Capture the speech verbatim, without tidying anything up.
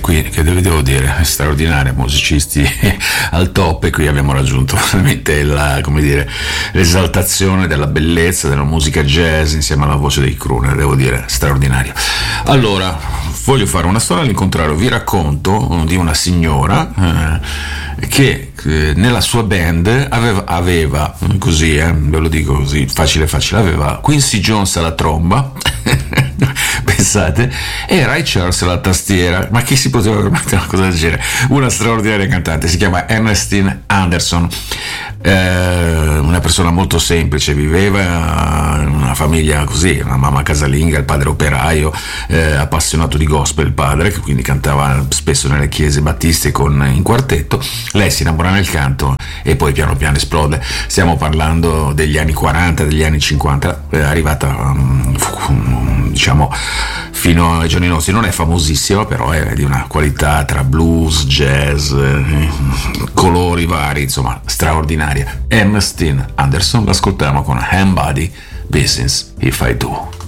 qui che devo dire, straordinaria, musicisti al top, e qui abbiamo raggiunto veramente la, come dire, l'esaltazione della bellezza della musica jazz insieme alla voce dei crooner, devo dire, straordinario. Allora, voglio fare una storia all'incontrario, vi racconto di una signora eh, che eh, nella sua band aveva, aveva così, eh, ve lo dico così, facile facile, aveva Quincy Jones alla tromba, pensate, e Ray Charles alla tastiera. Ma chi si poteva permettere una cosa del genere? Una straordinaria cantante, si chiama Ernestine Anderson, eh, una persona molto semplice, viveva in una famiglia così, una mamma casalinga, il padre operaio, eh, appassionato di gospel, il padre, che quindi cantava spesso nelle chiese battiste con, in quartetto. Lei si innamora nel canto e poi piano piano esplode. Stiamo parlando degli anni quaranta, degli anni cinquanta, è arrivata um, diciamo fino ai giorni nostri. Non è famosissima, però è di una qualità tra blues, jazz, eh, colori vari, insomma straordinaria. Ernestine Anderson, l'ascoltiamo con Handbody Business If I Do.